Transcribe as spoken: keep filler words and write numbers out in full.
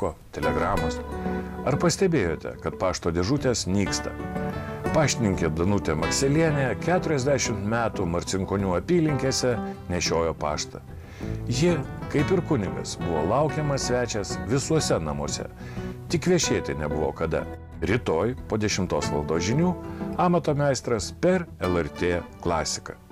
feisbuko, telegramos. Ar pastebėjote, kad pašto dėžutės nyksta? Paštininkė Danutė Makselienė keturiasdešimt metų Marcinkonių apylinkėse nešiojo paštą. Ji, kaip ir kunigas, buvo laukiamas svečias visuose namuose. Tik viešėti nebuvo kada. Rytoj po dešimtos valandos žinių amato meistras per L R T klasiką.